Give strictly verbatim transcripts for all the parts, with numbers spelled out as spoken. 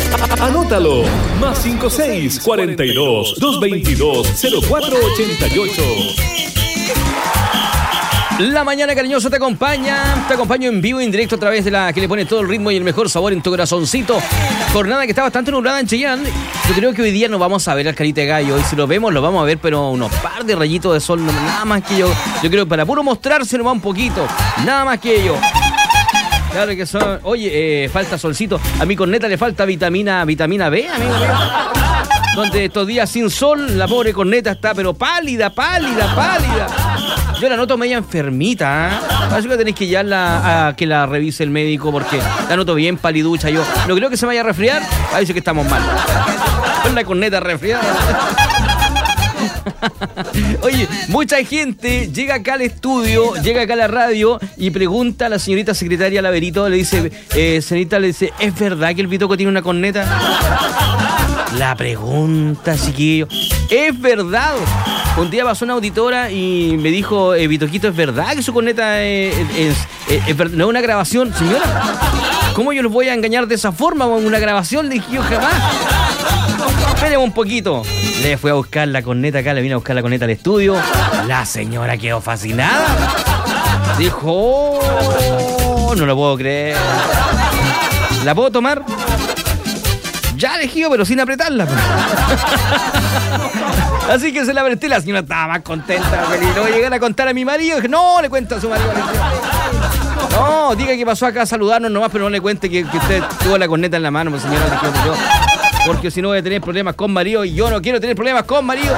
Anótalo. Más cinco seis cuarenta y dos, doscientos veintidós, cero cuatro ochenta y ocho. La mañana cariñosa te acompaña, te acompaño en vivo, en directo a través de la que le pone todo el ritmo y el mejor sabor en tu corazoncito. Jornada que está bastante nublada en Chillán. Yo creo que hoy día no vamos a ver al Carita de Gallo. Y si lo vemos, lo vamos a ver, pero unos par de rayitos de sol, nada más que yo. Yo creo que para puro mostrarse nos va un poquito, nada más que ello. Claro que son. Oye, eh, falta solcito. A mi corneta le falta vitamina, vitamina B, amigo. Donde estos días sin sol, la pobre corneta está, pero pálida, pálida, pálida. Yo la noto media enfermita, ¿eh? Así que tenéis que llevarla a que la revise el médico porque la noto bien paliducha. Yo no creo que se vaya a resfriar. Ahí dice que estamos mal. Con la corneta resfriada. Oye, mucha gente llega acá al estudio, llega acá a la radio y pregunta a la señorita secretaria Laverito, le dice, eh, señorita, le dice, ¿es verdad que el Pitoco tiene una corneta? La pregunta, chiquillo, ¿es verdad? Un día pasó una auditora y me dijo, eh, Vitoquito, ¿es verdad que su corneta es, es, es, es verdad? ¿No es una grabación? Señora, ¿cómo yo los voy a engañar de esa forma con una grabación? Le dije yo, jamás. Espéreme un poquito. Le fui a buscar la corneta acá, le vine a buscar la corneta al estudio. La señora quedó fascinada. Dijo, oh, no lo puedo creer. ¿La puedo tomar? Ya dejé, pero sin apretarla. Así que se la apreté, la señora estaba más contenta. Y luego llegar a contar a mi marido. Dije, no, le cuento a su marido. No, diga que pasó acá a saludarnos nomás, pero no le cuente que, que usted tuvo la corneta en la mano, pues, señora. Dije, yo, porque si no voy a tener problemas con marido y yo no quiero tener problemas con marido.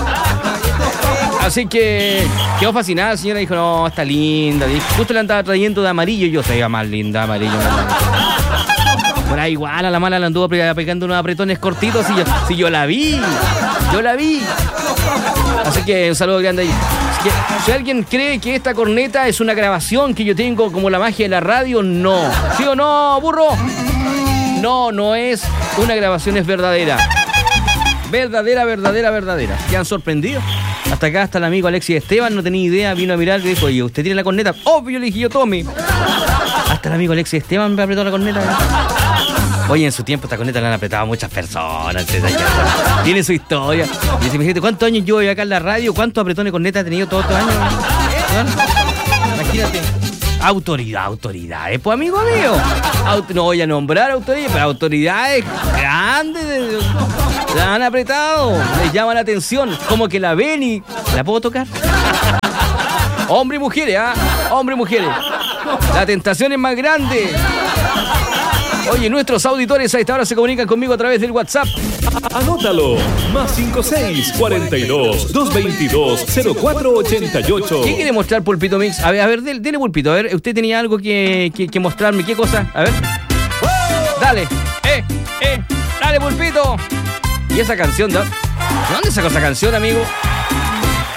Así que quedó fascinada, la señora dijo, no, está linda. Dijo, justo le andaba trayendo de amarillo y yo, se iba más linda, amarillo. Por ahí igual a la mala le anduvo pegando unos apretones cortitos y yo, si yo la vi, yo la vi. Así que un saludo grande ahí. Así que, si alguien cree que esta corneta es una grabación que yo tengo como la magia de la radio, no. ¿Sí o no, burro? No, no es una grabación, es verdadera. Verdadera, verdadera, verdadera. ¿Qué han sorprendido? Hasta acá, hasta el amigo Alexis Esteban, no tenía idea, vino a mirar y dijo, oye, ¿usted tiene la corneta? Obvio, le dije yo, tome. Hasta el amigo Alexis Esteban me apretó la corneta. Oye, en su tiempo esta corneta la han apretado muchas personas. Tiene su historia. Y dice, imagínate, ¿cuántos años yo voy acá en la radio? ¿Cuántos apretones de corneta he tenido todos estos años? ¿No? Imagínate. Autoridad, autoridades, pues amigo mío. Aut- no voy a nombrar autoridades, pero autoridades grandes la han apretado, les llama la atención, como que la ven y ¿la puedo tocar? Hombre y mujeres, ¿ah? ¿eh? Hombre y mujeres. La tentación es más grande. Oye, nuestros auditores a esta hora se comunican conmigo a través del WhatsApp. Anótalo. Más cinco seis cuarenta y dos, doscientos veintidós, cero cuatro ochenta y ocho. ¿Qué quiere mostrar, Pulpito Mix? A ver, a ver, dele, dele Pulpito. A ver, usted tenía algo que, que, que mostrarme. ¿Qué cosa? A ver. Dale. Eh, eh. Dale, Pulpito. ¿Y esa canción? ¿De dónde sacó esa canción, amigo?